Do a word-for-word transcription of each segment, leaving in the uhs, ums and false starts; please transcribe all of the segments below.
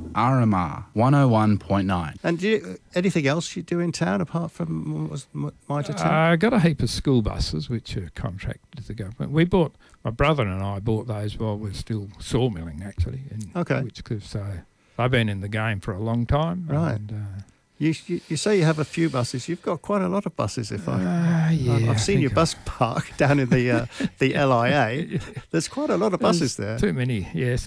R M R one oh one point nine. And do you, anything else you do in town apart from what was Mitre ten? I got a heap of school buses which are contracted to the government. We bought, my brother and I bought those while we're still sawmilling actually in Okay. Witchcliffe. So I've been in the game for a long time. Right. And, uh, You, you you say you have a few buses. You've got quite a lot of buses. If I, uh, yeah, I've, I've I seen your think bus park down in the uh, the L I A. There's quite a lot of buses there. Too many, yes.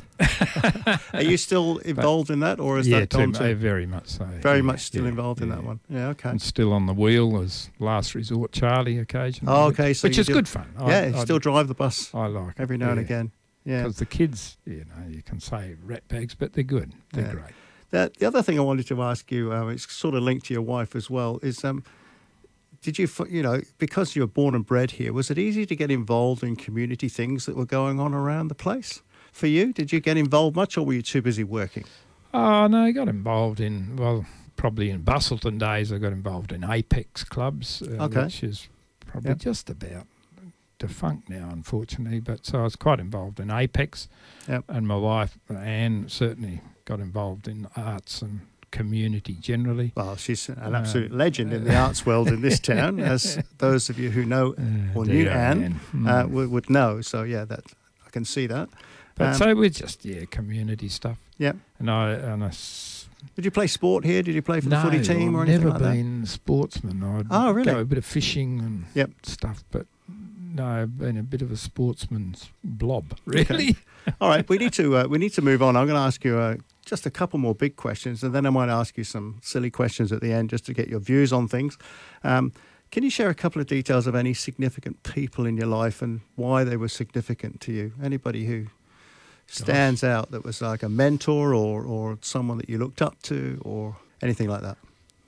Are you still involved in that, or is yeah, that too, gone ma- to? very much so. Very yeah, much still yeah, involved in yeah. that one. Yeah, okay. And still on the wheel as last resort Charlie occasionally. Oh, okay. So which you is do- good fun. I- Yeah, you I, still drive the bus I like every it, now and yeah. again. Yeah. Because the kids, you know, you can say rat bags, but they're good. They're Yeah. great. That, the other thing I wanted to ask you, uh, it's sort of linked to your wife as well, is um, did you, f- you know, because you were born and bred here, was it easy to get involved in community things that were going on around the place for you? Did you get involved much, or were you too busy working? Oh, no, I got involved in, well, probably in Bustleton days, I got involved in Apex clubs, uh, Okay. which is probably Yep. just about defunct now, unfortunately. But so I was quite involved in Apex. Yep. And my wife, Anne, certainly got involved in arts and community generally. Well, she's an Uh, absolute legend in the arts world in this town, as those of you who know Uh, or dear knew Anne Mm. uh, would, would know. So, yeah, that I can see that. but um, so we're just, yeah, community stuff. Yeah. And I, and I s- Did you play sport here? Did you play for the no, footy team or I've anything never like been a sportsman. I'd Oh, really? go a bit of fishing and Yep. stuff, but no, I've been a bit of a sportsman's blob, really. that? All right, we need to uh, we need to move on. I'm going to ask you uh, just a couple more big questions, and then I might ask you some silly questions at the end just to get your views on things. Um, can you share a couple of details of any significant people in your life and why they were significant to you? Anybody who stands out that was like a mentor or, or someone that you looked up to or anything like that?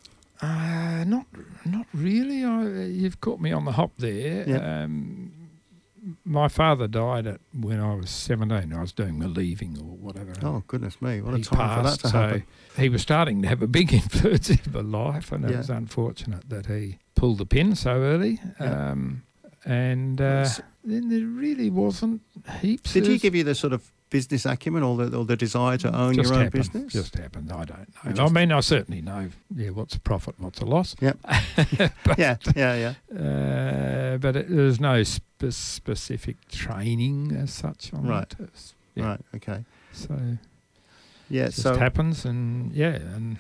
Uh, not, not really. I, you've caught me on the hop there. Yep. Um, my father died at when I was seventeen. I was doing my leaving or whatever. Oh, goodness me. What a he time passed, for that to so happen. he was starting to have a big influence in my life, and it Yeah. was unfortunate that he pulled the pin so early. Yeah. Um, and uh, Yes. then there really wasn't heaps. Did he There's- give you the sort of business acumen or the, or the desire to own just your own happened, business? Just happened. I don't know. It I just- mean, I certainly know. Yeah, what's a profit, what's a loss. Yep. But, yeah, yeah, yeah. Uh, but it, there's no spe- specific training as such on Right. it. It's- yeah. Right, okay. So Yeah, it just so happens, and yeah, and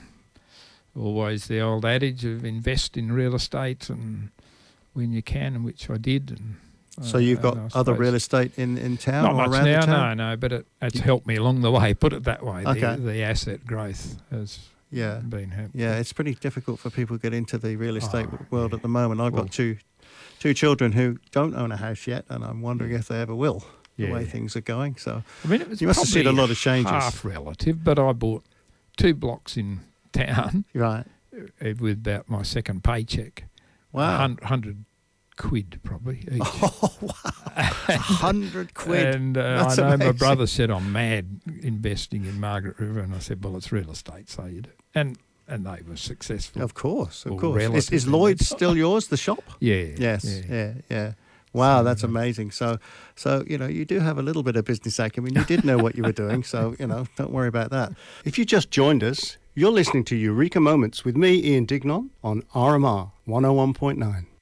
always the old adage of invest in real estate and when you can, which I did. And so uh, you've got and I other suppose- real estate in, in town Not or much around now, the no, town? no, but it, it's helped me along the way. Put it that way. Okay. The, the asset growth has Yeah. been helpful. Yeah, it's pretty difficult for people to get into the real estate Oh, world yeah. at the moment. I've Well- got two two children who don't own a house yet, and I'm wondering if they ever will, the way Yeah. things are going. So, I mean, it was You must have seen a probably lot of changes. half relative, but I bought two blocks in town right. uh, with about my second paycheck. Wow. A hun- hundred quid probably each. Oh, wow. A hundred quid. And uh, That's I know my amazing. brother said I'm mad investing in Margaret River, and I said, well, it's real estate, so you do. And and they were successful. Of course, of Or course. Is, relatively. is Lloyd's still yours, the shop? Yeah. Yes, yeah. yeah, yeah. Wow, So, that's uh, amazing. So, so you know, you do have a little bit of business acumen. You did know what you were doing, so you know, don't worry about that. If you just joined us, you're listening to Eureka Moments with me, Ian Dignon, on R M R one oh one point nine.